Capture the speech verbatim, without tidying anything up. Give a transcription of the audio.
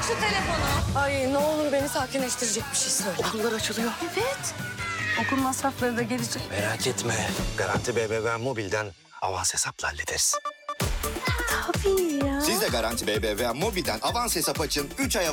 şu telefonu. Ay ne olur beni sakinleştirecek bir şey söyle. Okullar açılıyor. Evet. Okul masrafları da gelecek. Merak etme. Garanti B B V Mobil'den avans hesapla hallederiz. Tabii ya. Siz de Garanti B B V Mobil'den avans hesap açın. üç ay